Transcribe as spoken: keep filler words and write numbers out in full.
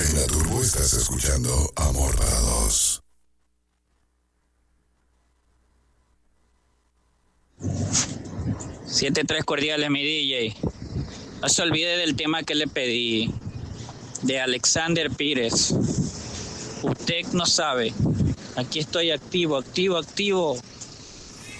En la Turbo estás escuchando Amor para Dos. siete tres cordiales, mi D J. No se olvide del tema que le pedí, de Alexander Pires. Usted no sabe. Aquí estoy activo, activo, activo.